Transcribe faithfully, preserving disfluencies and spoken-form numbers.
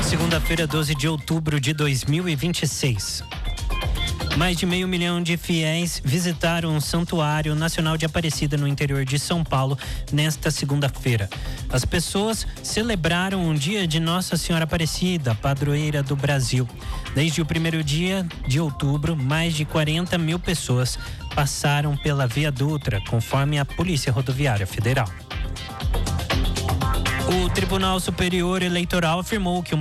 Segunda-feira, doze de outubro de dois mil e vinte e seis. Mais de meio milhão de fiéis visitaram o Santuário Nacional de Aparecida no interior de São Paulo nesta segunda-feira. As pessoas celebraram um dia de Nossa Senhora Aparecida, padroeira do Brasil. Desde o primeiro dia de outubro, mais de quarenta mil pessoas passaram pela Via Dutra, conforme a Polícia Rodoviária Federal. O Tribunal Superior Eleitoral afirmou que uma